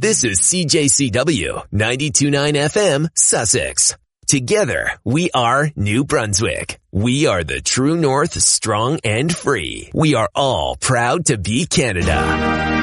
This is CJCW 92.9 FM, Sussex. Together, we are New Brunswick. We are the true north, strong and free. We are all proud to be Canada.